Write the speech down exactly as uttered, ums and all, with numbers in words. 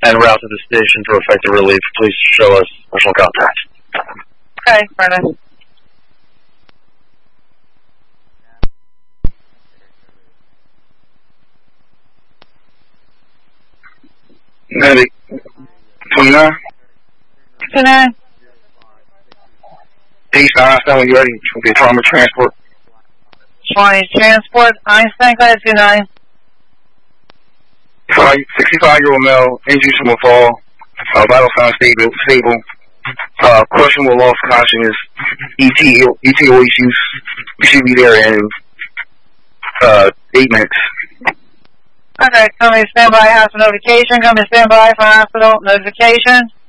en route to the station for effective relief. Please show us personal contact. Okay, Brennan. Medic twenty-nine. twenty-nine. East Einstein, when you're ready to get trauma transport. twenty, transport, Einstein, go ahead, two nine. sixty-five-year-old male, injuries from a fall, uh, vital signs stable, stable. Uh, questionable loss of consciousness, E T, E T O issues. We should be there in uh, eight minutes. Okay, come in standby hospital notification. Come in standby for hospital notification.